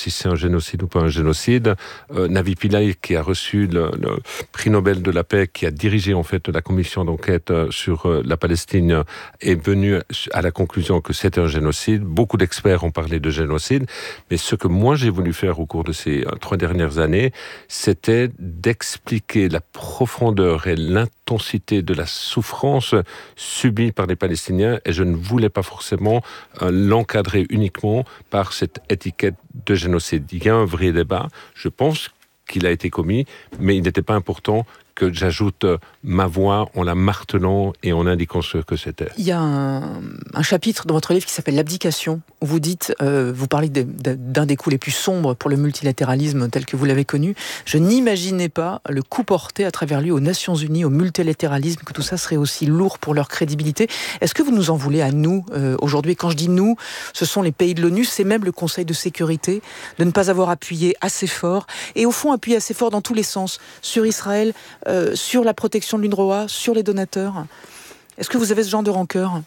si c'est un génocide ou pas un génocide. Navi Pillay, qui a reçu le prix Nobel de la paix, qui a dirigé en fait la commission d'enquête sur la Palestine, est venu à la conclusion que c'était un génocide. Beaucoup d'experts ont parlé de génocide, mais ce que moi j'ai voulu faire au cours de ces 3 dernières années, c'était d'expliquer la profondeur et l'intensité de la souffrance subie par les Palestiniens, et je ne voulais pas forcément l'encadrer uniquement par cette étiquette de génocide. Il y a un vrai débat, je pense qu'il a été commis, mais il n'était pas important que j'ajoute ma voix en la martelant et en indiquant ce que c'était. Il y a un chapitre dans votre livre qui s'appelle l'abdication, où vous dites, vous parlez d'un des coups les plus sombres pour le multilatéralisme tel que vous l'avez connu. Je n'imaginais pas le coup porté à travers lui aux Nations Unies, au multilatéralisme, que tout ça serait aussi lourd pour leur crédibilité. Est-ce que vous nous en voulez à nous aujourd'hui? Quand je dis nous, ce sont les pays de l'ONU, c'est même le Conseil de sécurité, de ne pas avoir appuyé assez fort, et au fond appuyé assez fort dans tous les sens, sur Israël, sur la protection de l'UNRWA, sur les donateurs. Est-ce que vous avez ce genre de rancœur?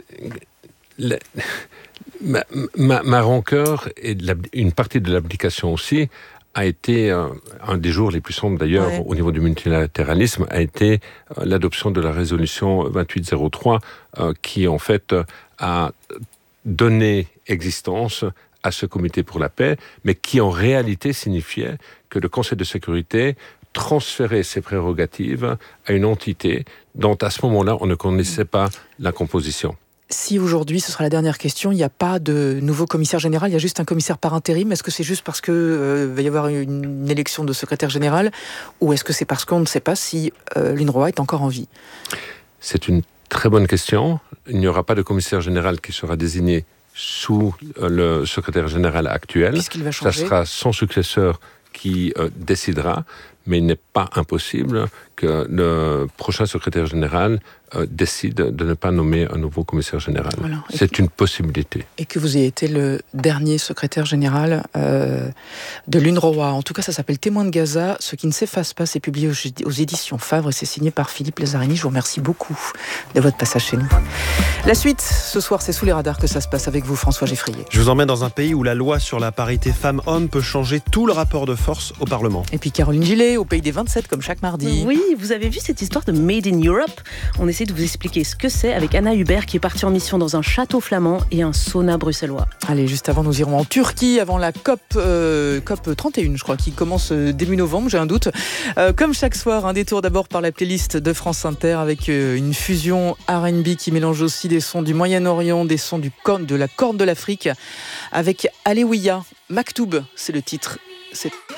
Ma rancœur, et une partie de l'abdication aussi, a été, un des jours les plus sombres d'ailleurs, au niveau du multilatéralisme, a été l'adoption de la résolution 2803, qui en fait a donné existence à ce comité pour la paix, mais qui en réalité signifiait que le Conseil de sécurité transférer ses prérogatives à une entité dont à ce moment-là on ne connaissait pas la composition. Si aujourd'hui, ce sera la dernière question, il n'y a pas de nouveau commissaire général, il y a juste un commissaire par intérim, est-ce que c'est juste parce qu'il va y avoir une élection de secrétaire général, ou est-ce que c'est parce qu'on ne sait pas si l'UNRWA est encore en vie? C'est une très bonne question. Il n'y aura pas de commissaire général qui sera désigné sous le secrétaire général actuel. Puisqu'il va changer. Ça sera son successeur qui décidera, mais il n'est pas impossible que le prochain secrétaire général décide de ne pas nommer un nouveau commissaire général. Voilà. C'est une possibilité. Et que vous ayez été le dernier secrétaire général de l'UNRWA. En tout cas, ça s'appelle Témoins de Gaza. Ce qui ne s'efface pas, c'est publié aux éditions Favre et c'est signé par Philippe Lazzarini. Je vous remercie beaucoup de votre passage chez nous. La suite, ce soir, c'est sous les radars que ça se passe avec vous, François Geffrier. Je vous emmène dans un pays où la loi sur la parité femmes-hommes peut changer tout le rapport de force au Parlement. Et puis Caroline Gillet, au pays des 27, comme chaque mardi. Oui, vous avez vu cette histoire de Made in Europe? On essaie de vous expliquer ce que c'est avec Anna Hubert qui est partie en mission dans un château flamand et un sauna bruxellois. Allez, juste avant, nous irons en Turquie, avant la COP 31, je crois, qui commence début novembre, j'ai un doute. Comme chaque soir, un détour d'abord par la playlist de France Inter avec une fusion R&B qui mélange aussi des sons du Moyen-Orient, des sons de la Corne de l'Afrique, avec Alewiya, Maktoub, c'est le titre. C'est